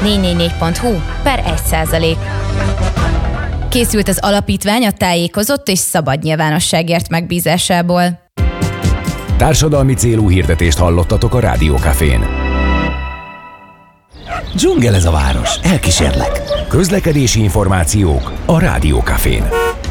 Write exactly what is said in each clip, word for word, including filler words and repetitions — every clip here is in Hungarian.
négy négy négy pont hu per egy százalék. Készült az alapítvány a tájékozott és szabad nyilvánosságért megbízásából. Társadalmi célú hirdetést hallottatok a Rádió Cafén. Dzsungel ez a város, elkísérlek. Közlekedési információk a Rádió Cafén.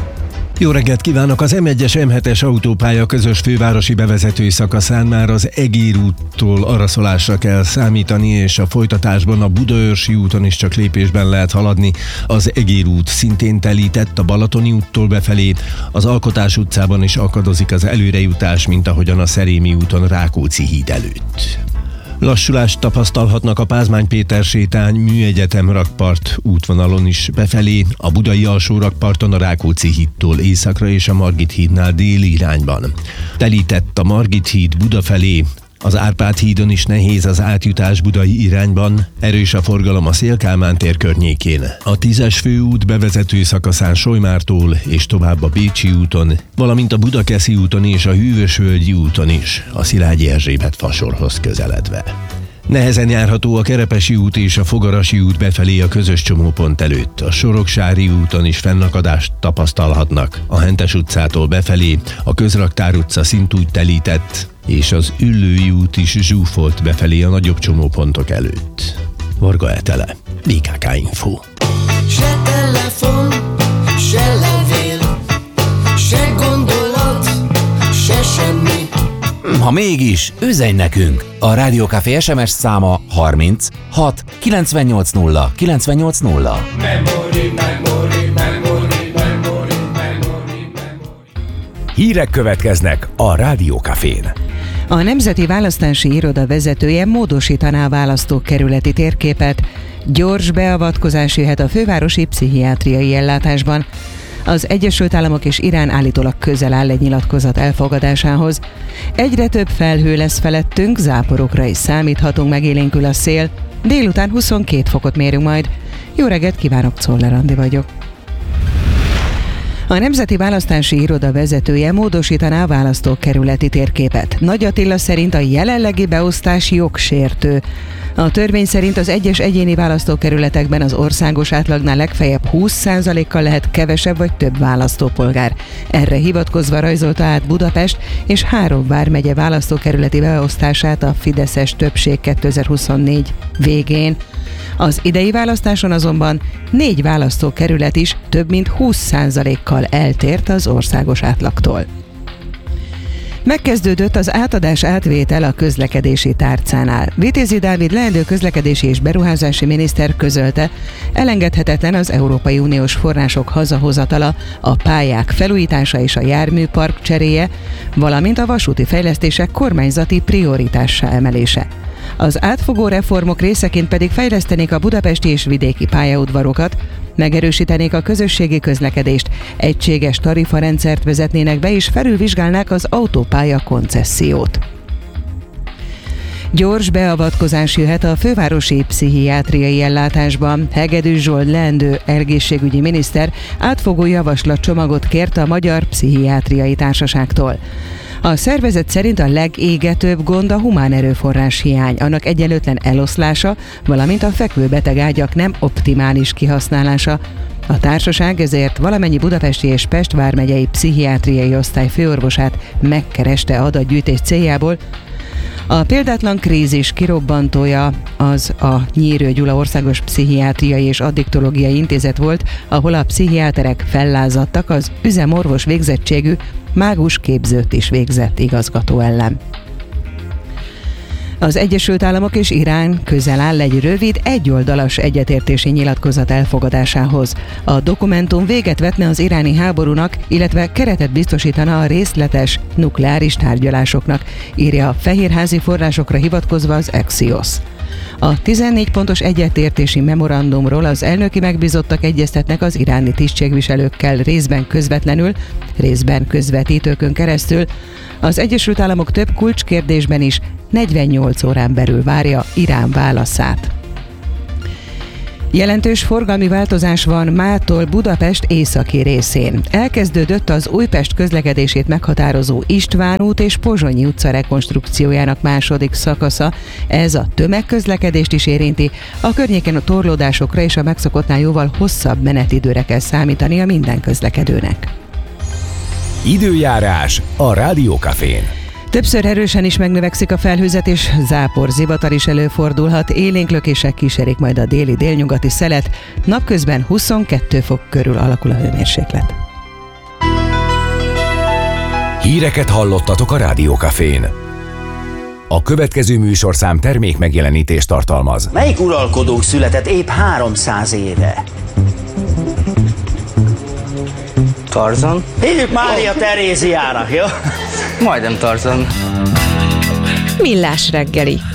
Jó reggelt kívánok! Az em egyes em hetes autópálya közös fővárosi bevezető szakaszán már az Egér úttól araszolásra kell számítani, és a folytatásban a Budaörsi úton is csak lépésben lehet haladni. Az Egér út szintén telített a Balatoni úttól befelé, az Alkotás utcában is akadozik az előrejutás, mint ahogyan a Szerémi úton Rákóczi híd előtt. Lassulást tapasztalhatnak a Pázmány Péter sétány Műegyetem rakpart útvonalon is befelé, a budai alsó rakparton a Rákóczi hídtól északra és a Margit hídnál déli irányban. Telített a Margit híd Buda felé, az Árpád hídon is nehéz az átjutás budai irányban, erős a forgalom a Széll-Kálmán tér környékén. A tízes főút bevezető szakaszán Solymártól és tovább a Bécsi úton, valamint a Budakeszi úton és a Hűvösvölgyi úton is, a Szilágyi Erzsébet fasorhoz közeledve. Nehezen járható a Kerepesi út és a Fogarasi út befelé a közös csomópont előtt. A Soroksári úton is fennakadást tapasztalhatnak. A Hentes utcától befelé a Közraktár utca szintúgy telített, és az Üllői út is zsúfolt befelé a nagyobb csomópontok előtt. Varga Etele, bé ká ká Info. Se telefon, se levél, se gondolat, se semmi. Ha mégis, üzenj nekünk! A Rádió Café es em es száma harminc hat kilencvennyolc nulla kilencvennyolc nulla. Memory, memory, memory, memory, memory, memory. Hírek következnek a Rádió Cafén. A Nemzeti Választási Iroda vezetője módosítaná a választókerületi térképet. Gyors beavatkozás jöhet a fővárosi pszichiátriai ellátásban. Az Egyesült Államok és Irán állítólag közel áll egy nyilatkozat elfogadásához. Egyre több felhő lesz felettünk, záporokra is számíthatunk, megélénkül a szél. Délután huszonkét fokot mérünk majd. Jó reggelt kívánok, Czoller Andi vagyok. A Nemzeti Választási Iroda vezetője módosítaná a választókerületi térképet. Nagy Attila szerint a jelenlegi beosztás jogsértő. A törvény szerint az egyes egyéni választókerületekben az országos átlagnál legfeljebb húsz százalékkal lehet kevesebb vagy több választópolgár. Erre hivatkozva rajzolta át Budapest és három vármegye választókerületi beosztását a fideszes többség kétezer-huszonnégy végén. Az idei választáson azonban négy választókerület is több mint húsz százalékkal eltért az országos átlagtól. Megkezdődött az átadás-átvétel a közlekedési tárcánál. Vitézi Dávid leendő közlekedési és beruházási miniszter közölte, elengedhetetlen az Európai Uniós források hazahozatala, a pályák felújítása és a járműpark cseréje, valamint a vasúti fejlesztések kormányzati prioritássá emelése. Az átfogó reformok részeként pedig fejlesztenék a budapesti és vidéki pályaudvarokat, megerősítenék a közösségi közlekedést, egységes tarifarendszert vezetnének be és felülvizsgálnák az autópálya koncessziót. Gyors beavatkozás jöhet a fővárosi pszichiátriai ellátásban. Hegedűs Zsolt leendő egészségügyi miniszter átfogó javaslatcsomagot kért a Magyar Pszichiátriai Társaságtól. A szervezet szerint a legégetőbb gond a humán erőforrás hiány, annak egyenlőtlen eloszlása, valamint a fekvőbeteg ágyak nem optimális kihasználása. A társaság ezért valamennyi budapesti és Pest vármegyei pszichiátriai osztály főorvosát megkereste adatgyűjtés céljából. A példátlan krízis kirobbantója az a Nyírő Gyula Országos Pszichiátriai és Addiktológiai Intézet volt, ahol a pszichiáterek fellázadtak az üzemorvos végzettségű mágus képzőt is végzett igazgató ellen. Az Egyesült Államok és Irán közel áll egy rövid, egyoldalas egyetértési nyilatkozat elfogadásához. A dokumentum véget vetne az iráni háborúnak, illetve keretet biztosítana a részletes nukleáris tárgyalásoknak, írja a fehérházi forrásokra hivatkozva az Axios. A tizennégy pontos egyetértési memorandumról az elnöki megbízottak egyeztetnek az iráni tisztségviselőkkel részben közvetlenül, részben közvetítőkön keresztül. Az Egyesült Államok több kulcskérdésben is negyvennyolc órán belül várja Irán válaszát. Jelentős forgalmi változás van mától Budapest északi részén. Elkezdődött az Újpest közlekedését meghatározó István út és Pozsonyi utca rekonstrukciójának második szakasza. Ez a tömegközlekedést is érinti. A környéken a torlódásokra és a megszokottnál jóval hosszabb menetidőre kell számítani a minden közlekedőnek. Időjárás a Rádió Cafén. Többször erősen is megnövekszik a felhőzet, és zápor, zivatar is előfordulhat. Élénk lökések kísérik majd a déli délnyugati szelet. Napközben huszonkettő fok körül alakul a hőmérséklet. Híreket hallottatok a Rádió Cafén. A következő műsorszám termék megjelenítést tartalmaz. Melyik uralkodónk született épp háromszáz éve? Tarzan? Hívjuk Mária Teréziának, jó? Majdnem Tarzan. Millás reggeli.